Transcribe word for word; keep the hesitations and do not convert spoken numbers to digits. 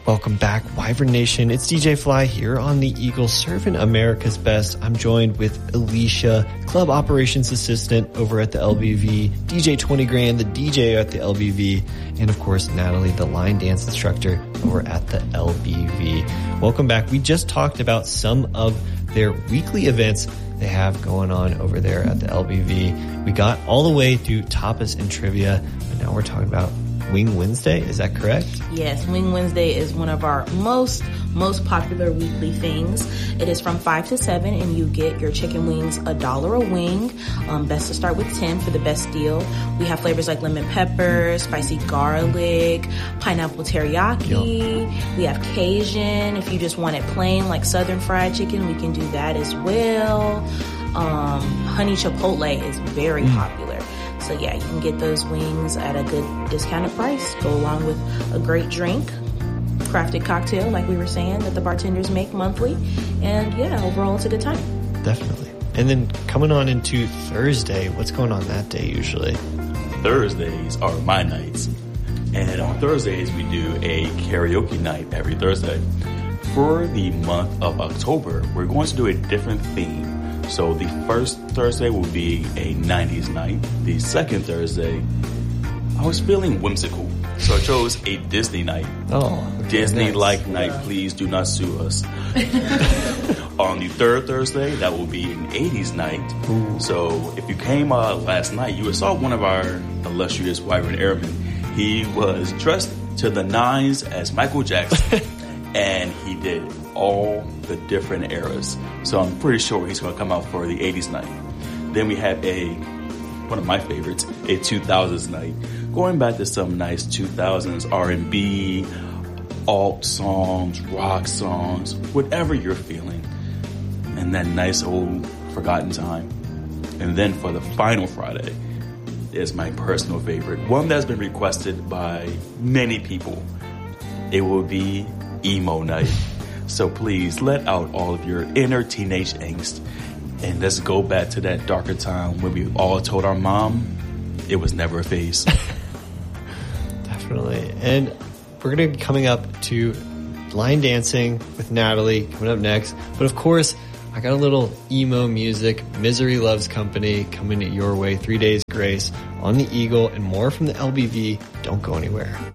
Welcome back, Wyvern Nation. It's D J Fly here on the Eagle, serving America's best. I'm joined with Alicia, Club Operations Assistant over at the L B V, D J twenty Grand, the D J at the L B V, and of course, Natalie, the line dance instructor over at the L B V. Welcome back. We just talked about some of their weekly events they have going on over there at the L B V. We got all the way through tapas and trivia, but now we're talking about Wing Wednesday, is that correct? Yes, Wing Wednesday is one of our most, most popular weekly things. It is from five to seven, and you get your chicken wings a dollar a wing. Um, best to start with ten for the best deal. We have flavors like lemon pepper, spicy garlic, pineapple teriyaki. Yep. We have Cajun. If you just want it plain, like southern fried chicken, we can do that as well. Um, honey chipotle is very mm. popular. So yeah, you can get those wings at a good discounted price. Go along with a great drink, crafted cocktail, like we were saying, that the bartenders make monthly. And yeah, overall, it's a good time. Definitely. And then coming on into Thursday, what's going on that day usually? Thursdays are my nights. And on Thursdays, we do a karaoke night every Thursday. For the month of October, we're going to do a different theme. So the first Thursday will be a nineties night. The second Thursday, I was feeling whimsical, so I chose a Disney night. Oh, Disney-like nice. night. Please do not sue us. On the third Thursday, that will be an eighties night. Ooh. So if you came uh, last night, you saw one of our illustrious Wyvern Airmen. He was dressed to the nines as Michael Jackson, and he did all the different eras. So I'm pretty sure he's going to come out for the eighties night. Then we have a, one of my favorites, a two thousands night. Going back to some nice two thousands R and B, alt songs, rock songs, whatever you're feeling. And that nice old forgotten time. And then for the final Friday is my personal favorite, one that's been requested by many people. It will be emo night. So please let out all of your inner teenage angst, and let's go back to that darker time when we all told our mom it was never a phase. Definitely. And we're going to be coming up to line dancing with Natalie coming up next. But of course, I got a little emo music, Misery Loves Company, coming your way. Three Days Grace on the Eagle, and more from the L B V. Don't go anywhere.